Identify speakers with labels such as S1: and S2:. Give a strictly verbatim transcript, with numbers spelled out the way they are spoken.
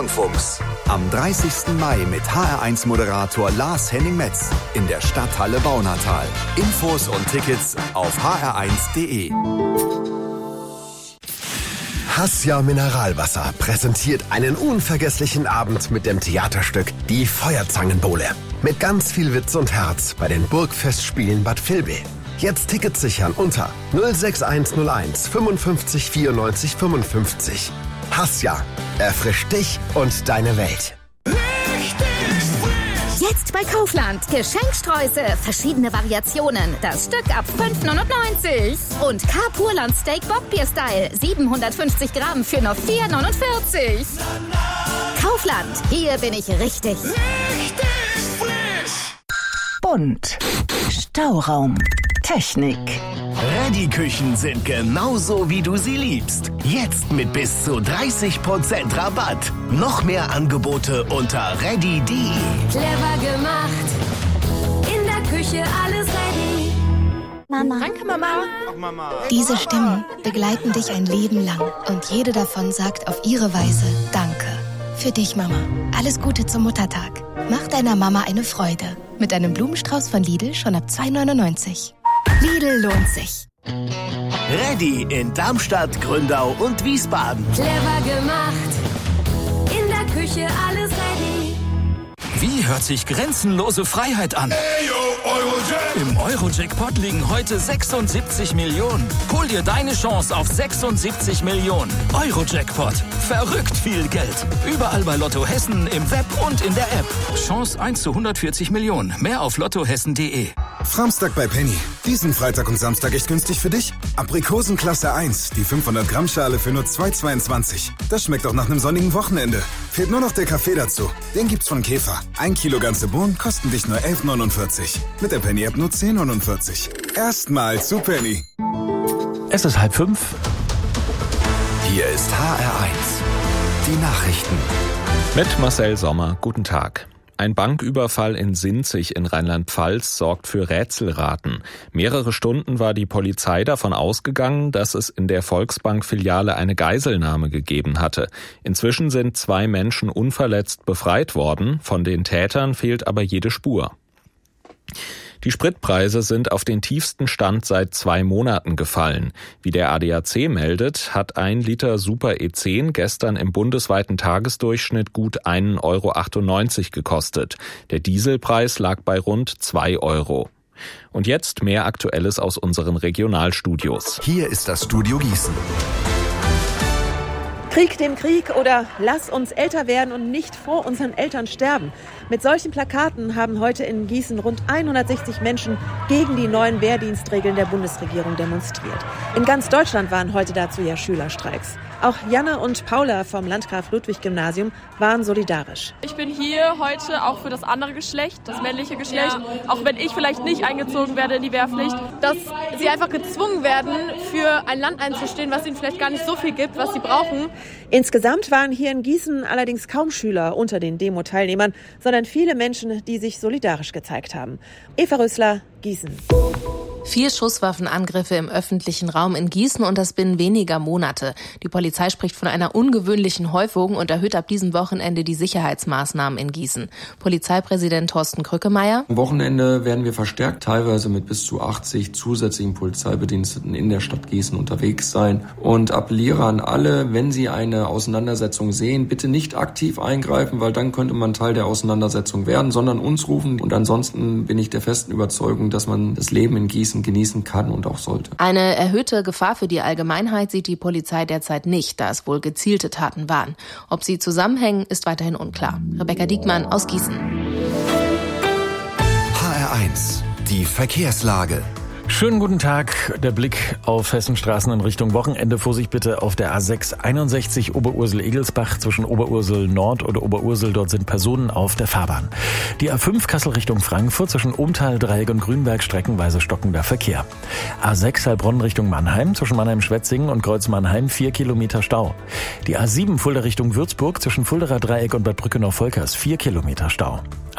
S1: Rundfunks. Am dreißigsten Mai mit H R eins Moderator Lars Henning-Metz in der Stadthalle Baunatal. Infos und Tickets auf h r eins punkt d e.
S2: Hassia Mineralwasser präsentiert einen unvergesslichen Abend mit dem Theaterstück Die Feuerzangenbowle. Mit ganz viel Witz und Herz bei den Burgfestspielen Bad Vilbel. Jetzt Tickets sichern unter null sechs eins null eins fünfundfünfzig vierundneunzig fünfundfünfzig. Hassia, erfrischt dich und deine Welt.
S3: Jetzt bei Kaufland. Geschenksträuße, verschiedene Variationen. Das Stück ab fünf neunundneunzig. Und Carpurland Steak Bockbier-Style. siebenhundertfünfzig Gramm für nur vier neunundvierzig. Kaufland. Hier bin ich richtig.
S4: Richtig frisch.
S5: Bunt. Stauraum. Technik.
S6: Reddy-Küchen sind genauso, wie du sie liebst. Jetzt mit bis zu dreißig Prozent Rabatt. Noch mehr Angebote unter reddy punkt d e.
S7: Clever gemacht. In der Küche alles ready.
S8: Mama.
S7: Danke, Mama.
S8: Ach, Mama. Diese Stimmen begleiten dich ein Leben lang. Und jede davon sagt auf ihre Weise Danke. Für dich, Mama. Alles Gute zum Muttertag. Mach deiner Mama eine Freude. Mit einem Blumenstrauß von Lidl schon ab zwei neunundneunzig. Lidl lohnt sich.
S6: Reddy in Darmstadt, Gründau und Wiesbaden.
S7: Clever gemacht. In der Küche alles ready.
S9: Wie hört sich grenzenlose Freiheit an?
S4: Hey, yo, Eurojack.
S9: Im Eurojackpot liegen heute sechsundsiebzig Millionen. Hol dir deine Chance auf sechsundsiebzig Millionen. Eurojackpot. Verrückt viel Geld. Überall bei Lotto Hessen, im Web und in der App. Chance eins zu hundertvierzig Millionen. Mehr auf lottohessen punkt d e.
S10: Framstag bei Penny. Diesen Freitag und Samstag echt günstig für dich. Aprikosen Klasse eins, die fünfhundert Gramm Schale für nur zwei zweiundzwanzig. Das schmeckt auch nach einem sonnigen Wochenende. Fehlt nur noch der Kaffee dazu. Den gibt's von Käfer. Ein Kilo ganze Bohnen kosten dich nur elf neunundvierzig. Mit der Penny-App nur zehn neunundvierzig. Erstmal zu Penny.
S11: Es ist halb fünf.
S1: Hier ist H R eins. Die Nachrichten.
S11: Mit Marcel Sommer. Guten Tag. Ein Banküberfall in Sinzig in Rheinland-Pfalz sorgt für Rätselraten. Mehrere Stunden war die Polizei davon ausgegangen, dass es in der Volksbank-Filiale eine Geiselnahme gegeben hatte. Inzwischen sind zwei Menschen unverletzt befreit worden. Von den Tätern fehlt aber jede Spur. Die Spritpreise sind auf den tiefsten Stand seit zwei Monaten gefallen. Wie der A D A C meldet, hat ein Liter Super E zehn gestern im bundesweiten Tagesdurchschnitt gut ein Euro achtundneunzig gekostet. Der Dieselpreis lag bei rund zwei Euro. Und jetzt mehr Aktuelles aus unseren Regionalstudios.
S1: Hier ist das Studio Gießen.
S12: Krieg dem Krieg oder lass uns älter werden und nicht vor unseren Eltern sterben. Mit solchen Plakaten haben heute in Gießen rund hundertsechzig Menschen gegen die neuen Wehrdienstregeln der Bundesregierung demonstriert. In ganz Deutschland waren heute dazu ja Schülerstreiks. Auch Janne und Paula vom Landgraf-Ludwig-Gymnasium waren solidarisch.
S13: Ich bin hier heute auch für das andere Geschlecht, das männliche Geschlecht, ja. Auch wenn ich vielleicht nicht eingezogen werde in die Wehrpflicht, dass sie einfach gezwungen werden, für ein Land einzustehen, was ihnen vielleicht gar nicht so viel gibt, was sie brauchen.
S12: Insgesamt waren hier in Gießen allerdings kaum Schüler unter den Demo-Teilnehmern, sondern viele Menschen, die sich solidarisch gezeigt haben. Eva Rössler, Gießen.
S14: Vier Schusswaffenangriffe im öffentlichen Raum in Gießen und das binnen weniger Monate. Die Polizei spricht von einer ungewöhnlichen Häufung und erhöht ab diesem Wochenende die Sicherheitsmaßnahmen in Gießen. Polizeipräsident Thorsten Krückemeier.
S15: Am Wochenende werden wir verstärkt teilweise mit bis zu achtzig zusätzlichen Polizeibediensteten in der Stadt Gießen unterwegs sein und appelliere an alle, wenn sie eine Auseinandersetzung sehen, bitte nicht aktiv eingreifen, weil dann könnte man Teil der Auseinandersetzung werden, sondern uns rufen. Und ansonsten bin ich der festen Überzeugung, dass man das Leben in Gießen genießen kann und auch sollte.
S14: Eine erhöhte Gefahr für die Allgemeinheit sieht die Polizei derzeit nicht, da es wohl gezielte Taten waren. Ob sie zusammenhängen, ist weiterhin unklar. Rebecca Diekmann aus Gießen.
S1: H R eins, die Verkehrslage.
S11: Schönen guten Tag. Der Blick auf Hessenstraßen in Richtung Wochenende. Vorsicht bitte auf der A sechs einundsechzig Oberursel-Egelsbach zwischen Oberursel Nord und Oberursel. Dort sind Personen auf der Fahrbahn. Die A fünf Kassel Richtung Frankfurt zwischen Ohmtal, Dreieck und Grünberg streckenweise stockender Verkehr. A sechs Heilbronn Richtung Mannheim zwischen Mannheim-Schwetzingen und Kreuz Mannheim vier Kilometer Stau. Die A sieben Fulda Richtung Würzburg zwischen Fulderer Dreieck und Bad Brückenau-Volkers vier Kilometer Stau.